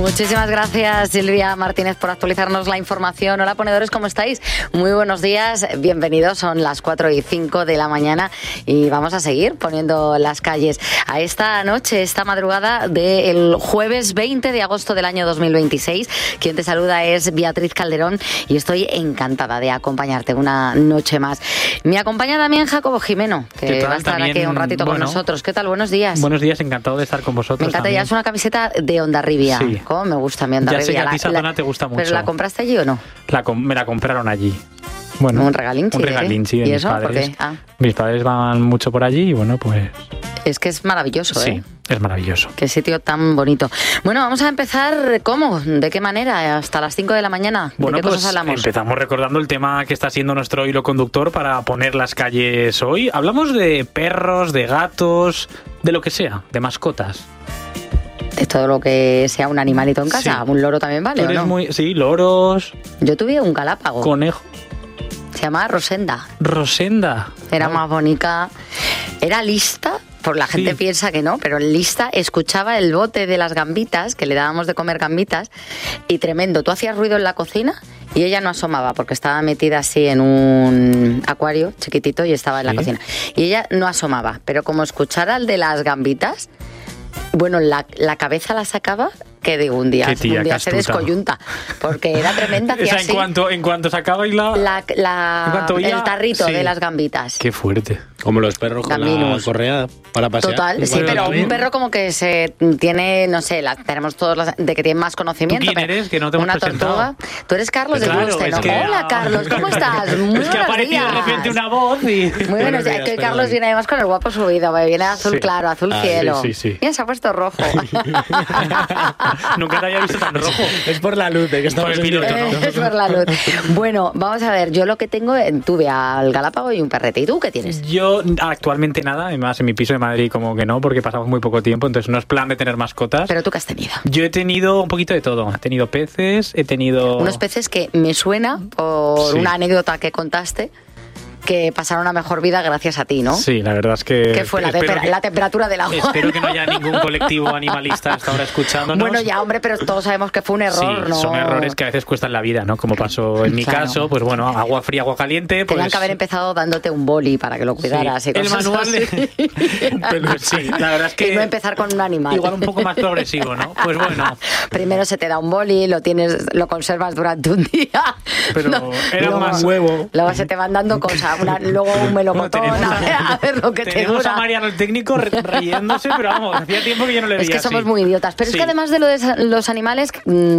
Muchísimas gracias, Silvia Martínez, por actualizarnos la información. Hola, ponedores, ¿cómo estáis? Muy buenos días, bienvenidos. Son las 4:05 de la mañana y vamos a seguir poniendo las calles a esta noche, esta madrugada del jueves 20 de agosto del año 2026. Quien te saluda es Beatriz Calderón y estoy encantada de acompañarte una noche más. Me acompaña también Jacobo Jimeno, que va a estar aquí un ratito con nosotros. ¿Qué tal? Buenos días. Buenos días, encantado de estar con vosotros. Me encanta, ya es una camiseta de Hondarribia. Sí. ¿Cómo me gusta mi Hondarribia? Ya sé que a ti esa zona te gusta mucho. ¿Pero la compraste allí o no? Me la compraron allí. Bueno, un regalín, un regalín, sí, de ¿Y mis eso? padres. ¿Por qué? Ah. Mis padres van mucho por allí y bueno, pues... Es que es maravilloso, Sí, es maravilloso. Qué sitio tan bonito. Bueno, vamos a empezar, ¿cómo? ¿De qué manera? Hasta las 5 de la mañana. Bueno, ¿De qué cosas hablamos? Empezamos recordando el tema que está siendo nuestro hilo conductor para poner las calles hoy. Hablamos de perros, de gatos, de lo que sea, de mascotas. De todo lo que sea un animalito en casa. Sí. ¿Un loro también vale o no? Sí, loros. Yo tuve un galápago. Conejo. Se llamaba Rosenda. Rosenda. Era más bonita. Era lista. Por la gente piensa que no, pero lista, escuchaba el bote de las gambitas, que le dábamos de comer gambitas, y tremendo. Tú hacías ruido en la cocina y ella no asomaba, porque estaba metida así en un acuario chiquitito y estaba en la cocina. Y ella no asomaba, pero como escuchara el de las gambitas, bueno, la cabeza la sacaba, que digo, un día se descoyunta, porque era tremenda. O sea, en cuanto sacaba y el tarrito de las gambitas. Qué fuerte. Como los perros con la correa para pasear. Total, sí, pero un perro como que se tiene, no sé, tenemos todos de que tienen más conocimiento. ¿Tú quién eres? Que no te hemos presentado. Tortuga. Tú eres Carlos de Yuste, ¿no? Hola, Carlos, ¿cómo estás? Muy es que ha aparecido de repente una voz y... Muy buenos días. Que Carlos viene además con el guapo subido, viene azul claro, azul cielo. Sí. Mira, se ha puesto rojo. Nunca te había visto tan rojo. Es por la luz, que estamos en directo, ¿no? Es por la luz. Bueno, vamos a ver, yo lo que tengo, tuve al galápago y un perrete. ¿Y tú qué tienes? Yo actualmente nada, además en mi piso de Madrid como que no, porque pasamos muy poco tiempo, entonces no es plan de tener mascotas. ¿Pero tú qué has tenido? Yo he tenido un poquito de todo. He tenido peces, he tenido... Unos peces que me suena por una anécdota que contaste, que pasaron una mejor vida gracias a ti, ¿no? Sí, la verdad es que... ¿Qué fue la temperatura del agua? Espero que no haya ningún colectivo animalista hasta ahora escuchándonos. Bueno, ya, hombre, pero todos sabemos que fue un error, ¿no? Son errores que a veces cuestan la vida, ¿no? Como pasó en mi caso, pues bueno, agua fría, agua caliente... Tenían que haber empezado dándote un boli para que lo cuidaras. Sí, y cosas el manual así. Pero sí, la verdad es que... Y no empezar con un animal. Igual un poco más progresivo, ¿no? Pues bueno. Primero se te da un boli, lo conservas durante un día. Pero era más huevo. Luego se te van dando cosas. Luego un melocotón, a ver lo que te dura. Tenemos a Mariano el técnico riéndose, pero vamos, hacía tiempo que yo no le veía. Es que somos así. Muy idiotas. Pero es que además de lo de los animales,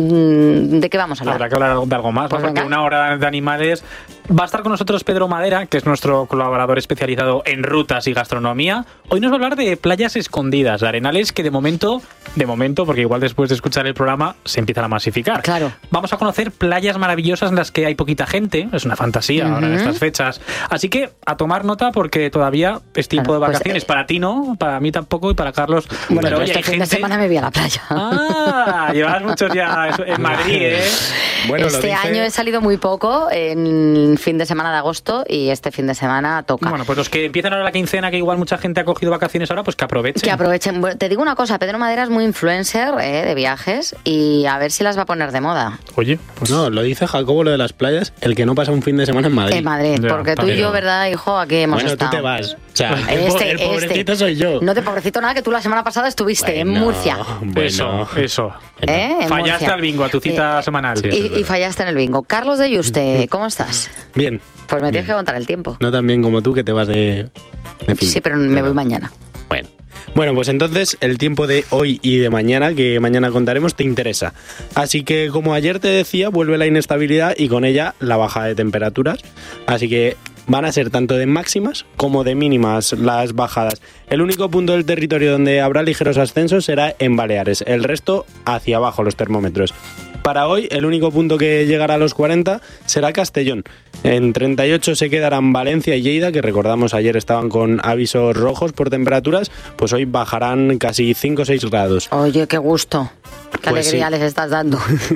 ¿de qué vamos a hablar? Habrá que hablar de algo más, pues porque una hora de animales... Va a estar con nosotros Pedro Madera, que es nuestro colaborador especializado en rutas y gastronomía. Hoy nos va a hablar de playas escondidas, de arenales que de momento, porque igual después de escuchar el programa se empiezan a masificar. Claro. Vamos a conocer playas maravillosas en las que hay poquita gente, es una fantasía ahora en estas fechas. Así que a tomar nota porque todavía es tiempo de vacaciones. Para ti no, para mí tampoco y para Carlos. Bueno, pero este fin de semana me voy a la playa. Llevas muchos ya en Madrid, ¿eh? Bueno, este año he salido muy poco en fin de semana de agosto y este fin de semana toca. Bueno, pues los que empiezan ahora la quincena, que igual mucha gente ha cogido vacaciones ahora, pues que aprovechen. Que aprovechen. Bueno, te digo una cosa, Pedro Madera es muy influencer de viajes y a ver si las va a poner de moda. Oye, pues no, lo dice Jacobo, lo de las playas, el que no pasa un fin de semana en Madrid. En Madrid, ya, porque tú y yo, ¿verdad, hijo? Aquí hemos estado. Bueno, tú te vas. O sea, el pobrecito soy yo. No te pobrecito nada, que tú la semana pasada estuviste en Murcia. Bueno, eso. Fallaste al bingo, a tu cita semanal. Sí, y fallaste en el bingo. Carlos de Yuste, ¿cómo estás? Bien. Pues me tienes que contar el tiempo. No tan bien como tú, que te vas de fin. Sí, pero me voy mañana. Bueno, pues entonces el tiempo de hoy y de mañana, que mañana contaremos, te interesa. Así que, como ayer te decía, vuelve la inestabilidad y con ella la bajada de temperaturas. Así que van a ser tanto de máximas como de mínimas las bajadas. El único punto del territorio donde habrá ligeros ascensos será en Baleares. El resto hacia abajo los termómetros. Para hoy, el único punto que llegará a los 40 será Castellón. En 38 se quedarán Valencia y Lleida, que recordamos ayer estaban con avisos rojos por temperaturas, pues hoy bajarán casi 5 o 6 grados. Oye, qué gusto. Qué pues alegría les estás dando.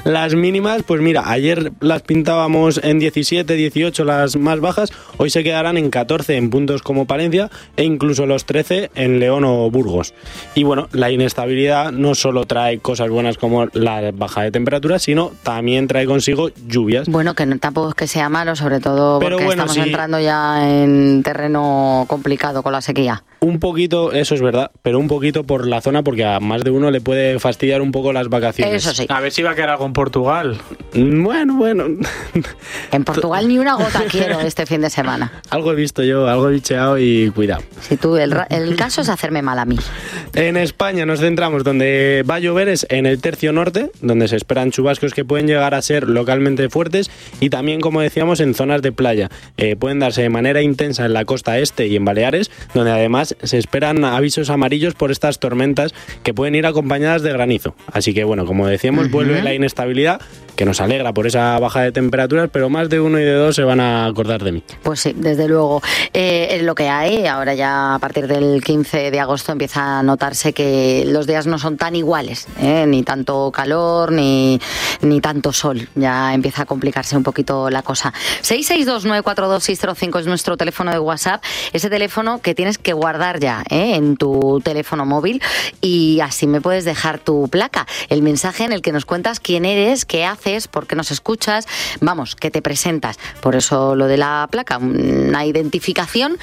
Las mínimas, pues mira, ayer las pintábamos en 17, 18 las más bajas, hoy se quedarán en 14 en puntos como Palencia e incluso los 13 en León o Burgos. Y bueno, la inestabilidad no solo trae cosas buenas como la baja de temperaturas, sino también trae consigo lluvias. Bueno, que no, tampoco es que sea malo, sobre todo porque Pero bueno, estamos sí, entrando ya en terreno complicado con la sequía. un poquito, eso es verdad, pero un poquito por la zona, porque a más de uno le puede fastidiar un poco las vacaciones. Eso sí. A ver si va a quedar algo en Portugal. Bueno. En Portugal ni una gota quiero este fin de semana. Algo he visto yo, algo he bicheado y cuidado. Si tú, el caso es hacerme mal a mí. En España nos centramos donde va a llover es en el tercio norte, donde se esperan chubascos que pueden llegar a ser localmente fuertes y también, como decíamos, en zonas de playa. Pueden darse de manera intensa en la costa este y en Baleares, donde además se esperan avisos amarillos por estas tormentas que pueden ir acompañadas de granizo. Así que bueno, como decíamos, vuelve la inestabilidad, que nos alegra por esa baja de temperaturas, pero más de uno y de dos se van a acordar de mí. Pues sí, desde luego. Es lo que hay. Ahora ya a partir del 15 de agosto empieza a notarse que los días no son tan iguales, ni tanto calor ni tanto sol. Ya empieza a complicarse un poquito la cosa. 662-942-605 es nuestro teléfono de WhatsApp, ese teléfono que tienes que guardar ya en tu teléfono móvil, y así me puedes dejar tu placa, el mensaje en el que nos cuentas quién eres, qué haces, por qué nos escuchas, vamos, que te presentas. Por eso lo de la placa, una identificación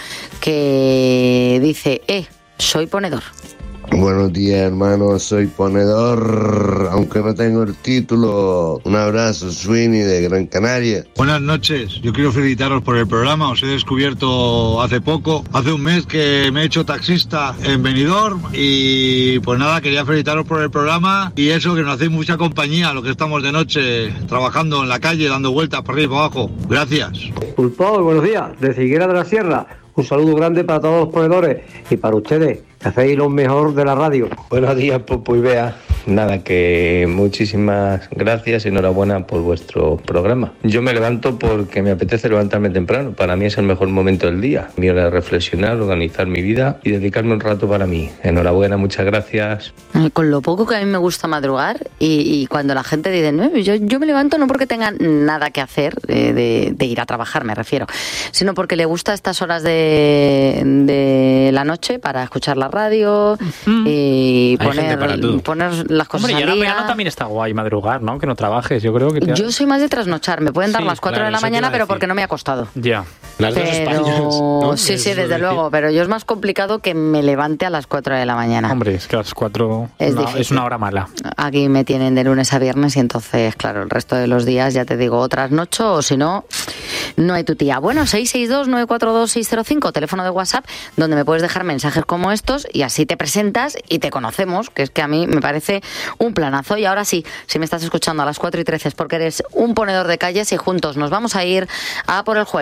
que dice, soy ponedor. Buenos días, hermano, soy ponedor, aunque no tengo el título. Un abrazo, Sweeney de Gran Canaria. Buenas noches, yo quiero felicitaros por el programa, os he descubierto hace poco, hace un mes que me he hecho taxista en Benidorm y pues nada, quería felicitaros por el programa y eso, que nos hacéis mucha compañía, lo que estamos de noche trabajando en la calle, dando vueltas por arriba y por abajo. Gracias. Pulpo, buenos días, de Figuera de la Sierra. Un saludo grande para todos los ponedores y para ustedes, que hacéis lo mejor de la radio. Buenos días, Popo y Bea. Nada, que muchísimas gracias y enhorabuena por vuestro programa. Yo me levanto porque me apetece levantarme temprano. Para mí es el mejor momento del día. Mi hora de reflexionar, organizar mi vida y dedicarme un rato para mí. Enhorabuena, muchas gracias. Con lo poco que a mí me gusta madrugar y cuando la gente dice, no, yo me levanto no porque tenga nada que hacer, de ir a trabajar me refiero, sino porque le gusta estas horas de la noche para escuchar la radio y poner las cosas al día. Y ahora verano también está guay madrugar, ¿no? Que no trabajes, yo creo que... Yo soy más de trasnochar, me pueden dar las 4 de la mañana, pero porque no me he acostado. Ya. Las dos Españas, ¿no? Sí, desde luego, pero yo es más complicado que me levante a las 4 de la mañana. Hombre, es que a las 4 es una hora mala. Aquí me tienen de lunes a viernes y entonces, claro, el resto de los días, ya te digo, otras nocho o si no, no hay tu tía. Bueno, 662-942-605, teléfono de WhatsApp, donde me puedes dejar mensajes como estos y así te presentas y te conocemos, que es que a mí me parece un planazo. Y ahora sí, si me estás escuchando a las 4:13 es porque eres un ponedor de calles y juntos nos vamos a ir a por el jueves.